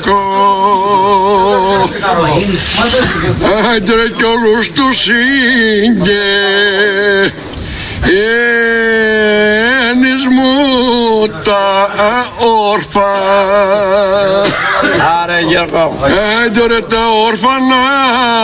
κακό. Άντρε κι όλους τους ήγγε ένις μου τα όρφα. Άρε Γιώργο. Άντρε τα όρφανα